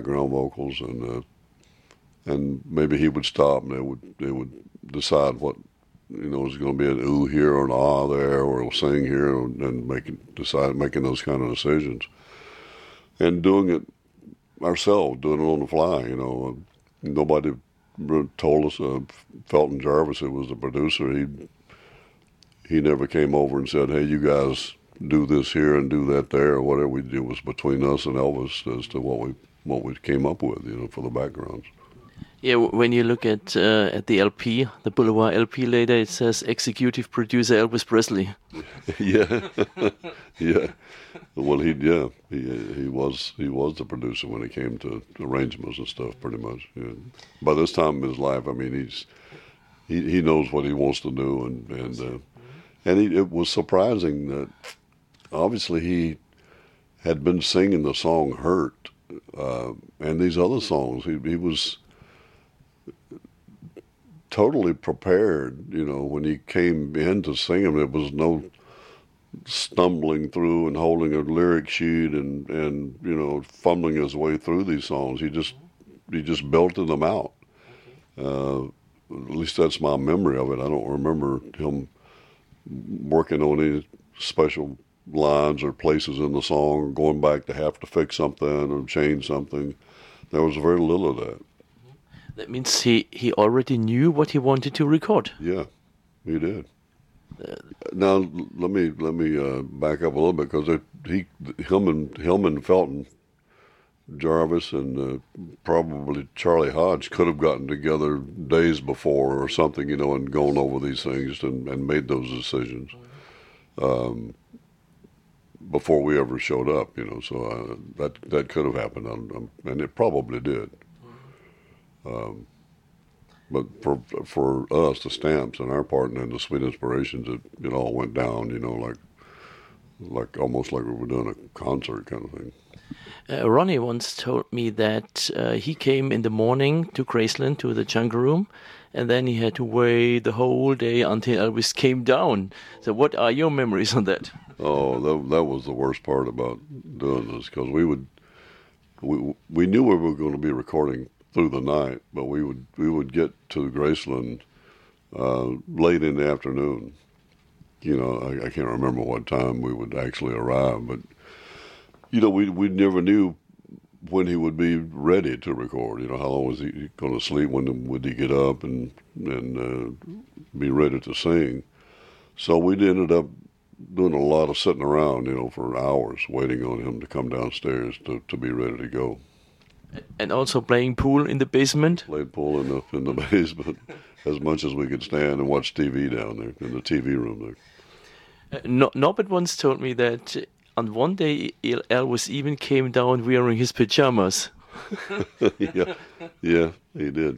background vocals, and maybe he would stop, and they would decide what, is going to be an ooh here or an ah there, or he'll sing here, and making those kind of decisions, and doing it ourselves, doing it on the fly. Nobody told us. Felton Jarvis, who was the producer, he never came over and said, "Hey, you guys do this here and do that there," or whatever we did. It was between us and Elvis as to what we came up with, for the backgrounds. Yeah, when you look at the LP, the Boulevard LP later, it says executive producer Elvis Presley. Yeah, yeah. Well, he was the producer when it came to arrangements and stuff, pretty much. Yeah. By this time in his life, I mean, he knows what he wants to do, and it was surprising that obviously he had been singing the song "Hurt" and these other songs. He was totally prepared, when he came in to sing them. There was no stumbling through and holding a lyric sheet and fumbling his way through these songs. He just belted them out. At least that's my memory of it. I don't remember him working on any special lines or places in the song, going back to have to fix something or change something. There was very little of that. That means he already knew what he wanted to record. Yeah, he did. Now let me back up a little bit, because him and Felton Jarvis and probably Charlie Hodge could have gotten together days before or something, and gone over these things and made those decisions before we ever showed up. So that could have happened, and it probably did. But for us, the Stamps and our part, and the Sweet Inspirations, it all went down, like almost like we were doing a concert kind of thing. Ronnie once told me that he came in the morning to Graceland, to the Jungle Room, and then he had to wait the whole day until Elvis came down. So what are your memories on that? Oh, that was the worst part about doing this, because we knew we were going to be recording through the night, but we would get to Graceland late in the afternoon. I can't remember what time we would actually arrive, but we never knew when he would be ready to record. How long was he going to sleep? When would he get up and be ready to sing? So we ended up doing a lot of sitting around, for hours, waiting on him to come downstairs to be ready to go. And also playing pool in the basement? Played pool in the basement as much as we could stand, and watch TV down there in the TV room there. Norbert once told me that on one day Elvis even came down wearing his pajamas. Yeah, he did.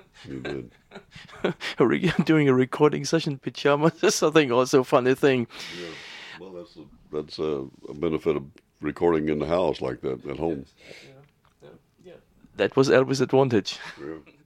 Doing a recording session in pajamas is something also funny thing. Yeah, well, that's a benefit of recording in the house like that at home. That was Elvis' advantage. Yeah.